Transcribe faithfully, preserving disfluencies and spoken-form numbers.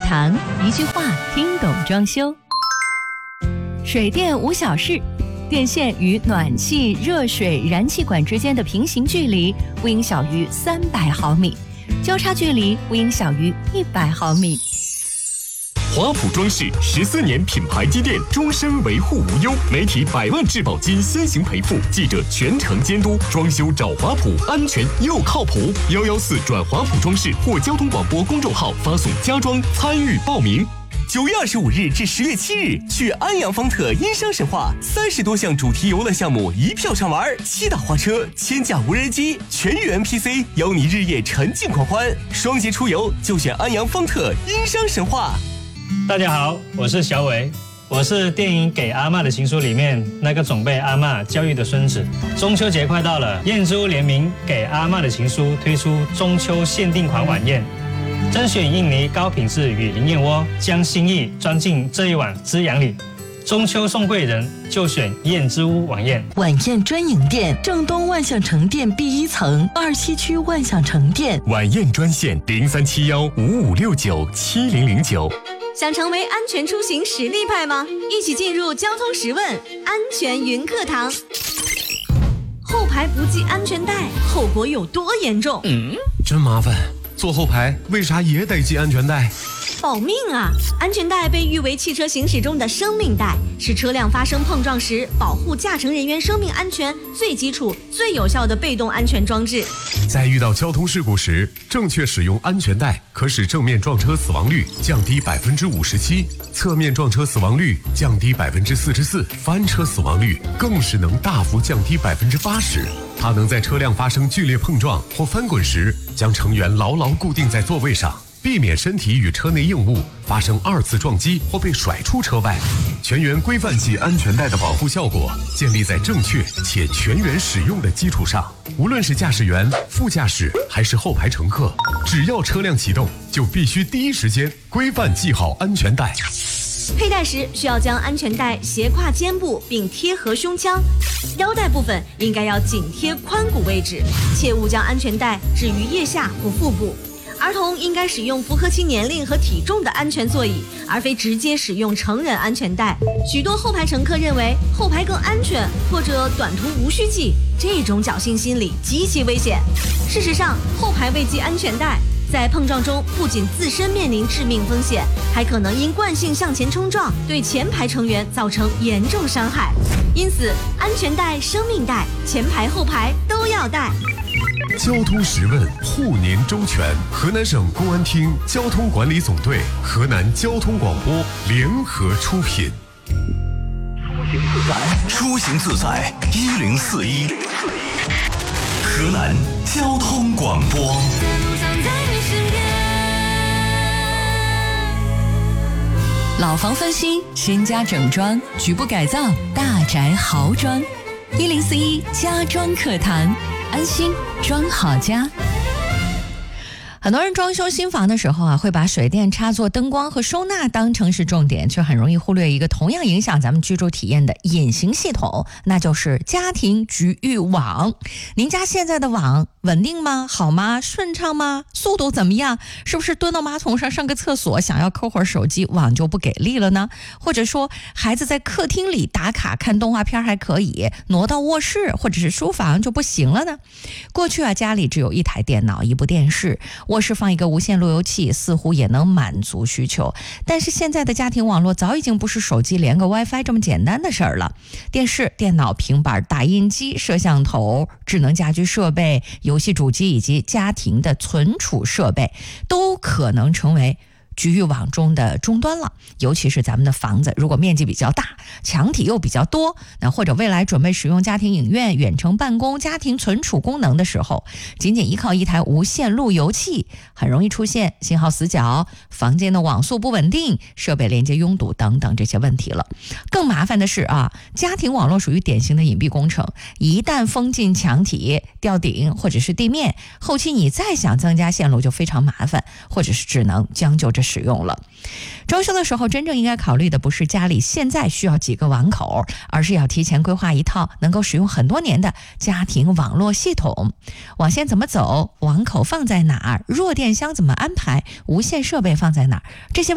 堂，一句话听懂装修。水电无小事，电线与暖气、热水、燃气管之间的平行距离不应小于三百毫米，交叉距离不应小于一百毫米。 华普装饰十四年品牌积淀，终身维护无忧，媒体百万质保金先行赔付，记者全程监督，装修找华普，安全又靠谱。幺幺四转华普装饰或交通广播公众号发送家装参与报名。 九月二十五日至十月七日，去安阳方特因商神话，三十多项主题游乐项目一票畅玩，七大花车、千架无人机、全域 N P C， 邀你日夜沉浸狂欢。双节出游就选安阳方特因商神话。 大家好，我是小伟，我是电影《给阿嬷的情书》里面那个总被阿嬷教育的孙子。中秋节快到了，燕之屋联名《给阿嬷的情书》推出中秋限定款晚宴，甄选印尼高品质雨林燕窝，将心意装进这一碗滋养里。中秋送贵人，就选燕之屋晚宴。 晚宴专营店，正东万象城店 B 一层，二西区万象城店。 晚宴专线零三七幺五五六九七零零九。 想成为安全出行实力派吗？一起进入交通十问安全云课堂。后排不系安全带，后果有多严重？ 嗯，真麻烦。坐后排为啥也得系安全带？ 保命啊！安全带被誉为汽车行驶中的生命带，是车辆发生碰撞时保护驾乘人员生命安全最基础、最有效的被动安全装置。 在遇到交通事故时，正确使用安全带可使正面撞车死亡率降低百分之五十七，侧面撞车死亡率降低百分之四十四，翻车死亡率更是能大幅降低百分之八十。它能在车辆发生剧烈碰撞或翻滚时，将成员牢牢固定在座位上，避免身体与车内硬物发生二次撞击或被甩出车外。全员规范系安全带的保护效果建立在正确且全员使用的基础上。无论是驾驶员、副驾驶还是后排乘客，只要车辆启动，就必须第一时间规范系好安全带。 佩戴时需要将安全带斜挎肩部并贴合胸腔，腰带部分应该要紧贴髋骨位置，切勿将安全带置于腋下或腹部。儿童应该使用符合其年龄和体重的安全座椅，而非直接使用成人安全带。许多后排乘客认为后排更安全，或者短途无需系，这种侥幸心理极其危险。事实上，后排未系安全带，在碰撞中不仅自身面临致命风险，还可能因惯性向前冲撞，对前排成员造成严重伤害。因此，安全带、生命带，前排后排都要带。 交通十问，护您周全。河南省公安厅交通管理总队、河南交通广播联合出品。 出行自在一零四一，河南交通广播。 老房翻新，新家整装，局部改造，大宅豪装。一零四一家装课堂，安心装好家。很多人装修新房的时候啊，会把水电、插座、灯光和收纳当成是重点，却很容易忽略一个同样影响咱们居住体验的隐形系统，那就是家庭局域网。您家现在的网稳定吗？好吗？顺畅吗？速度怎么样？是不是蹲到马桶上上个厕所，想要抠会儿手机，网就不给力了呢？或者说，孩子在客厅里打卡看动画片还可以，挪到卧室或者是书房就不行了呢？过去啊，家里只有一台电脑、一部电视，卧室放一个无线路由器，似乎也能满足需求。但是现在的家庭网络早已经不是手机连个 WiFi 这么简单的事儿了。电视、电脑、平板、打印机、摄像头、智能家居设备、游戏主机以及家庭的存储设备，都可能成为局域网中的终端了。尤其是咱们的房子如果面积比较大，墙体又比较多，那或者未来准备使用家庭影院、远程办公、家庭存储功能的时候，仅仅依靠一台无线路由器，很容易出现信号死角、房间的网速不稳定、设备连接拥堵等等这些问题了。更麻烦的是啊，家庭网络属于典型的隐蔽工程，一旦封进墙体、吊顶或者是地面，后期你再想增加线路就非常麻烦，或者是只能将就着使用了。装修的时候真正应该考虑的不是家里现在需要几个网口，而是要提前规划一套能够使用很多年的家庭网络系统。网线怎么走，网口放在哪儿，弱电箱怎么安排，无线设备放在哪儿，这些